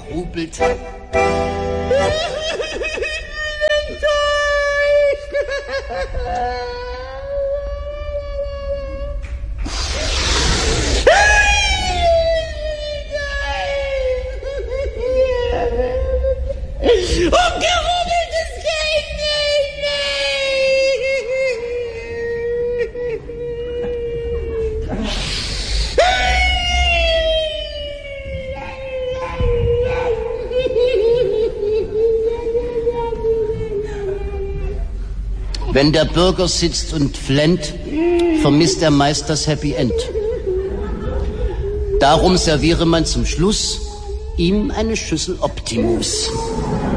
rubelt. Wenn der Bürger sitzt und flennt, vermisst er meist das Happy End. Darum serviere man zum Schluss ihm eine Schüssel Optimus.